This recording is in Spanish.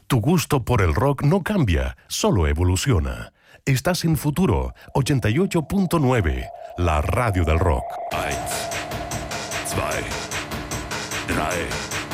Tu gusto por el rock no cambia, solo evoluciona. Estás en Futuro 88.9, la radio del rock. 1, 2, 3.